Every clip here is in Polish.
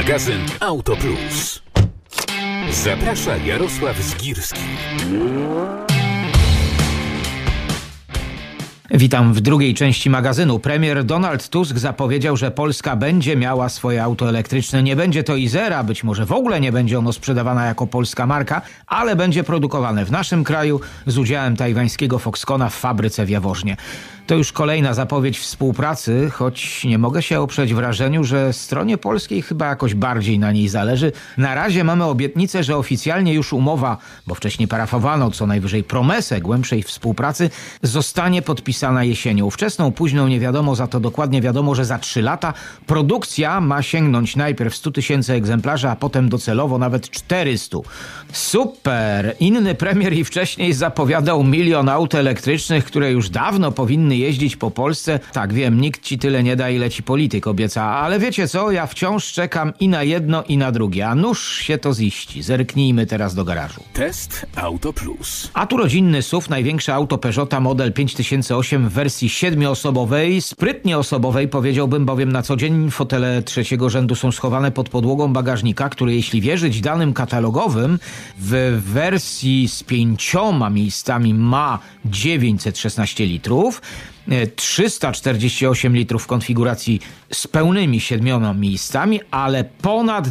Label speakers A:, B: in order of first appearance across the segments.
A: Magazyn Auto Plus. Zaprasza Jarosław Zgirski.
B: Witam w drugiej części magazynu. Premier Donald Tusk zapowiedział, że Polska będzie miała swoje auto elektryczne. Nie będzie to Izera, być może w ogóle nie będzie ono sprzedawane jako polska marka, ale będzie produkowane w naszym kraju z udziałem tajwańskiego Foxconna w fabryce w Jaworznie. To już kolejna zapowiedź współpracy, choć nie mogę się oprzeć wrażeniu, że stronie polskiej chyba jakoś bardziej na niej zależy. Na razie mamy obietnicę, że oficjalnie już umowa, bo wcześniej parafowano co najwyżej promesę głębszej współpracy, zostanie podpisana jesienią. Wczesną, późną nie wiadomo, za to dokładnie wiadomo, że za 3 lata produkcja ma sięgnąć najpierw 100 000 egzemplarzy, a potem docelowo nawet 400. Super! Inny premier i wcześniej zapowiadał 1 000 000 aut elektrycznych, które już dawno powinny jeździć po Polsce. Tak, wiem, nikt ci tyle nie da, ile ci polityk obieca, ale wiecie co? Ja wciąż czekam i na jedno, i na drugie. A nuż się to ziści. Zerknijmy teraz do garażu.
A: Test Auto Plus.
B: A tu rodzinny SUV, największe auto Peugeota model 5008 w wersji 7-osobowej, sprytnie osobowej powiedziałbym, bowiem na co dzień fotele trzeciego rzędu są schowane pod podłogą bagażnika, który jeśli wierzyć danym katalogowym w wersji z 5 miejscami ma 916 litrów, 348 litrów w konfiguracji z pełnymi 7 miejscami, ale ponad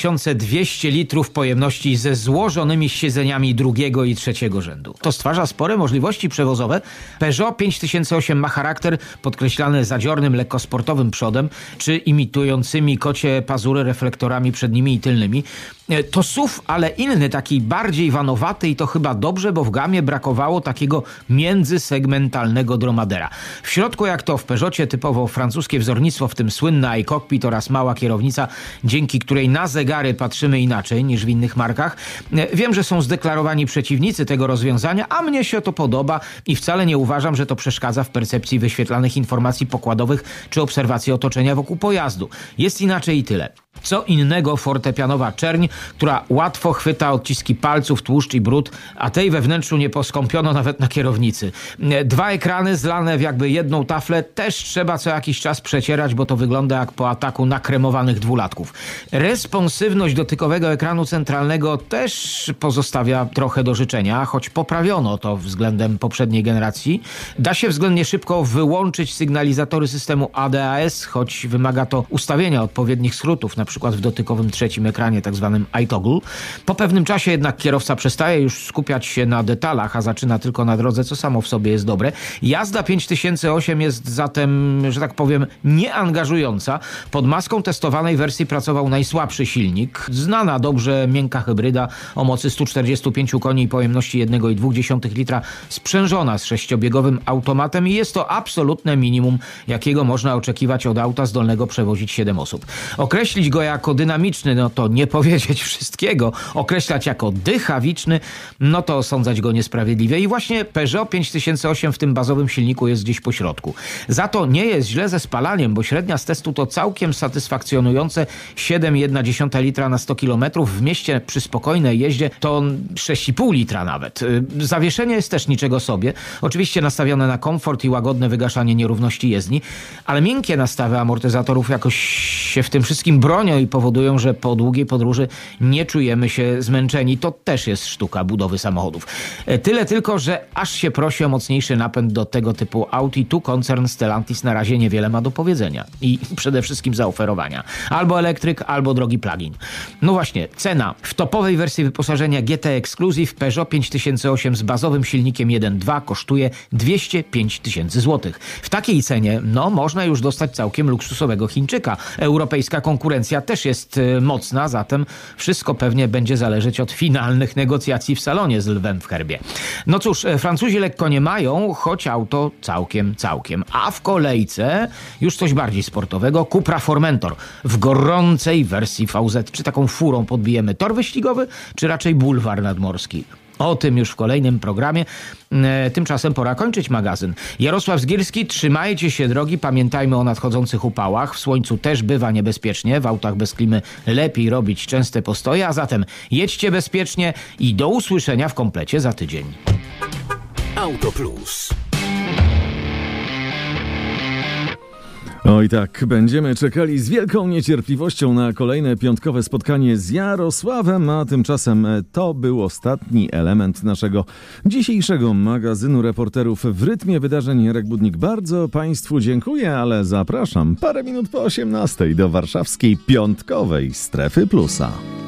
B: 2200 litrów pojemności ze złożonymi siedzeniami drugiego i trzeciego rzędu. To stwarza spore możliwości przewozowe. Peugeot 5008 ma charakter podkreślany zadziornym, lekkosportowym przodem, czy imitującymi kocie pazury reflektorami przednimi i tylnymi. To SUV, ale inny, taki bardziej vanowaty i to chyba dobrze, bo w gamie brakowało takiego międzysegmentalnego dromadera. W środku, jak to w Peugeocie, typowo francuskie wzornictwo, w tym słynny iCockpit oraz mała kierownica, dzięki której na zegary patrzymy inaczej niż w innych markach. Wiem, że są zdeklarowani przeciwnicy tego rozwiązania, a mnie się to podoba i wcale nie uważam, że to przeszkadza w percepcji wyświetlanych informacji pokładowych czy obserwacji otoczenia wokół pojazdu. Jest inaczej i tyle. Co innego fortepianowa czerń, która łatwo chwyta odciski palców, tłuszcz i brud, a tej we wnętrzu nie poskąpiono nawet na kierownicy. 2 ekrany zlane w jakby jedną taflę też trzeba co jakiś czas przecierać, bo to wygląda jak po ataku nakremowanych 2-latków. Responsywność dotykowego ekranu centralnego też pozostawia trochę do życzenia, choć poprawiono to względem poprzedniej generacji. Da się względnie szybko wyłączyć sygnalizatory systemu ADAS, choć wymaga to ustawienia odpowiednich skrótów, na przykład w dotykowym trzecim ekranie, tak zwanym iToggle. Po pewnym czasie jednak kierowca przestaje już skupiać się na detalach, a zaczyna tylko na drodze, co samo w sobie jest dobre. Jazda 5008 jest zatem, że tak powiem, nieangażująca. Pod maską testowanej wersji pracował najsłabszy silnik. Znana dobrze miękka hybryda o mocy 145 koni i pojemności 1,2 litra, sprzężona z 6-biegowym automatem i jest to absolutne minimum, jakiego można oczekiwać od auta zdolnego przewozić 7 osób. Określić go jako dynamiczny, no to nie powiedzieć wszystkiego. Określać jako dychawiczny, no to osądzać go niesprawiedliwie. I właśnie Peugeot 5008 w tym bazowym silniku jest gdzieś po środku. Za to nie jest źle ze spalaniem, bo średnia z testu to całkiem satysfakcjonujące 7,1 litra na 100 km. W mieście przy spokojnej jeździe to 6,5 litra nawet. Zawieszenie jest też niczego sobie. Oczywiście nastawione na komfort i łagodne wygaszanie nierówności jezdni, ale miękkie nastawy amortyzatorów jakoś się w tym wszystkim bronią i powodują, że po długiej podróży nie czujemy się zmęczeni. To też jest sztuka budowy samochodów. Tyle tylko, że aż się prosi o mocniejszy napęd do tego typu aut i tu koncern Stellantis na razie niewiele ma do powiedzenia i przede wszystkim zaoferowania. Albo elektryk, albo drogi plug-in. No właśnie, cena. W topowej wersji wyposażenia GT Exclusive Peugeot 5008 z bazowym silnikiem 1.2 kosztuje 205 000 złotych. W takiej cenie, można już dostać całkiem luksusowego Chińczyka. Europejska konkurencja też jest mocna, zatem wszystko pewnie będzie zależeć od finalnych negocjacji w salonie z lwem w herbie. No cóż, Francuzi lekko nie mają, choć auto całkiem. A w kolejce już coś bardziej sportowego, Cupra Formentor w gorącej wersji VZ. Czy taką furą podbijemy tor wyścigowy, czy raczej bulwar nadmorski? O tym już w kolejnym programie. Tymczasem pora kończyć magazyn. Jarosław Zgirski, trzymajcie się drogi, pamiętajmy o nadchodzących upałach. W słońcu też bywa niebezpiecznie, w autach bez klimy lepiej robić częste postoje, a zatem jedźcie bezpiecznie i do usłyszenia w komplecie za tydzień.
A: Auto Plus.
C: Oj tak, będziemy czekali z wielką niecierpliwością na kolejne piątkowe spotkanie z Jarosławem, a tymczasem to był ostatni element naszego dzisiejszego magazynu reporterów w rytmie wydarzeń. Jarek Budnik, bardzo Państwu dziękuję, ale zapraszam parę minut po 18 do warszawskiej piątkowej Strefy Plusa.